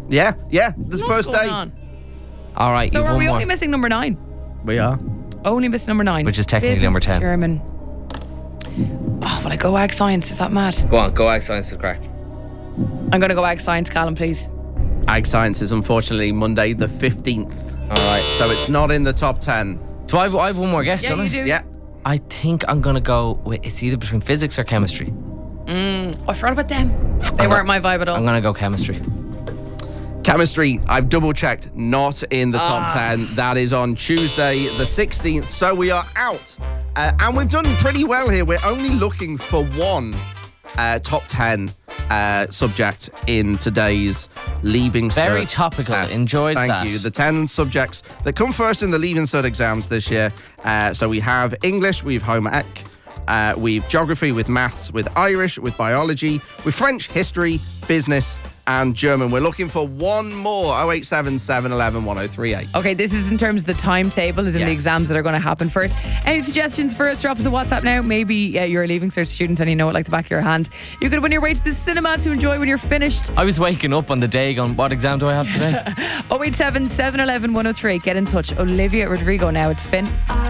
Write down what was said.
Yeah. This What's first going day. on? All right, So you've are one we more. only missing number 9? We are. Only missing number 9. Which is technically number 10. German. Oh, will I go Ag Science? Is that mad? Go on, go Ag Science for the crack. I'm going to go Ag Science, Callum, please. Ag Science is unfortunately Monday the 15th. All right. So it's not in the top 10. So I have one more guess, Yeah, don't I? you do. Yeah. I think I'm going to go with, it's either between physics or chemistry. Oh, I forgot about them. They weren't my vibe at all. I'm going to go chemistry. Chemistry, I've double checked, not in the top 10. That is on Tuesday the 16th. So we are out. And we've done pretty well here. We're only looking for one top 10 subject in today's Leaving Cert Very topical. test. Enjoyed Thank that. you. The 10 subjects that come first in the Leaving Cert exams this year. So we have English, we have Home Ec, we've Geography, with Maths, with Irish, with Biology, with French, History, Business, and German. We're looking for one more. 087 711 1038. Okay, this is in terms of the timetable, as in the Yes. exams that are going to happen first. Any suggestions for us? Drop us a WhatsApp now. Maybe you're a Leaving Cert student and you know it like the back of your hand. You could win your way to the cinema to enjoy when you're finished. I was waking up on the day going, what exam do I have today? 087 711 1038. Get in touch. Olivia Rodrigo now at Spin.